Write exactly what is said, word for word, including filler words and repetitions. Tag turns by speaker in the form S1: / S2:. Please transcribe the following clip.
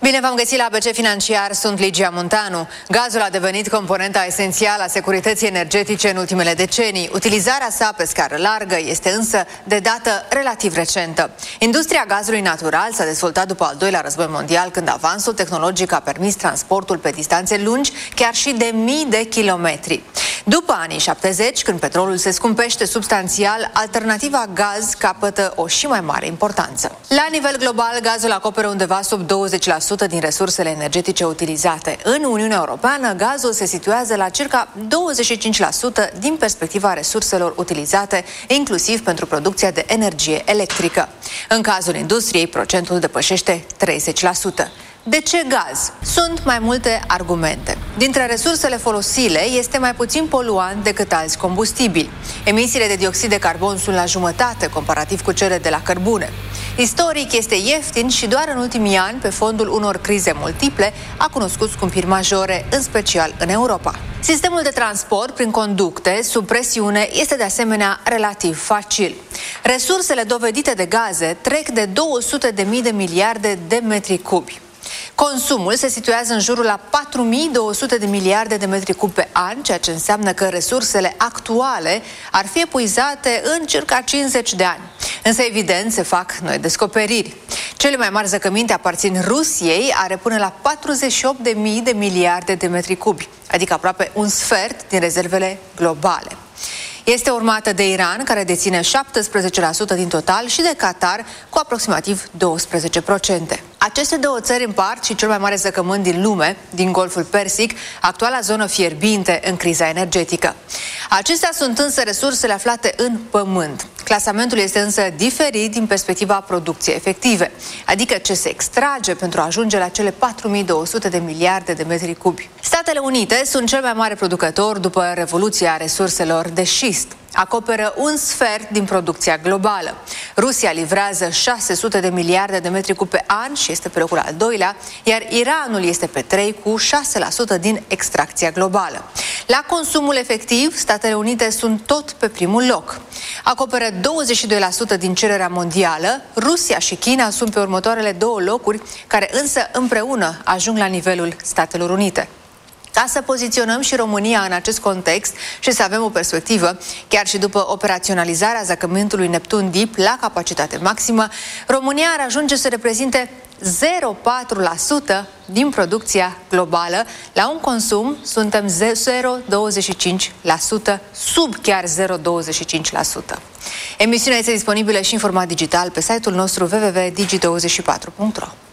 S1: Bine v-am găsit la A B C Financiar, sunt Ligia Muntanu. Gazul a devenit componenta esențială a securității energetice în ultimele decenii. Utilizarea sa pe scară largă este însă de dată relativ recentă. Industria gazului natural s-a dezvoltat după al doilea război mondial, când avansul tehnologic a permis transportul pe distanțe lungi, chiar și de mii de kilometri. După anii șaptezeci, când petrolul se scumpește substanțial, alternativa gaz capătă o și mai mare importanță. La nivel global, gazul acoperă undeva sub douăzeci la sută din resursele energetice utilizate. În Uniunea Europeană, gazul se situează la circa douăzeci și cinci la sută din perspectiva resurselor utilizate, inclusiv pentru producția de energie electrică. În cazul industriei, procentul depășește treizeci la sută. De ce gaz? Sunt mai multe argumente. Dintre resursele folosile, este mai puțin poluant decât alți combustibili. Emisiile de dioxid de carbon sunt la jumătate comparativ cu cele de la cărbune. Istoric, este ieftin și doar în ultimii ani, pe fondul unor crize multiple, a cunoscut scumpiri majore, în special în Europa. Sistemul de transport prin conducte sub presiune este de asemenea relativ facil. Resursele dovedite de gaze trec de două sute de mii de miliarde de metri cubi. Consumul se situează în jurul la patru mii două sute de miliarde de metri cubi pe an, ceea ce înseamnă că resursele actuale ar fi epuizate în circa cincizeci de ani. Însă, evident, se fac noi descoperiri. Cele mai mari zăcăminte aparțin Rusiei, are până la patruzeci și opt de mii de miliarde de metri cubi, adică aproape un sfert din rezervele globale. Este urmată de Iran, care deține șaptesprezece la sută din total, și de Qatar, cu aproximativ douăsprezece la sută. Aceste două țări împart și cel mai mare zăcământ din lume, din Golful Persic, actuala zonă fierbinte în criza energetică. Acestea sunt însă resursele aflate în pământ. Clasamentul este însă diferit din perspectiva producției efective, adică ce se extrage pentru a ajunge la cele patru mii două sute de miliarde de metri cubi. Statele Unite sunt cel mai mare producător după revoluția resurselor de șist. Acoperă un sfert din producția globală. Rusia livrează șase sute de miliarde de metri cubi pe an și este pe locul al doilea, iar Iranul este pe trei cu șase la sută din extracția globală. La consumul efectiv, Statele Unite sunt tot pe primul loc. Acoperă douăzeci și doi la sută din cererea mondială, Rusia și China sunt pe următoarele două locuri, care însă împreună ajung la nivelul Statelor Unite. Ca să poziționăm și România în acest context și să avem o perspectivă, chiar și după operaționalizarea zăcământului Neptun Deep la capacitate maximă, România ar ajunge să reprezinte zero virgulă patru la sută din producția globală. La un consum suntem zero virgulă douăzeci și cinci la sută, sub chiar zero virgulă douăzeci și cinci la sută. Emisiunea este disponibilă și în format digital pe site-ul nostru w w w punct digi douăzeci și patru punct ro.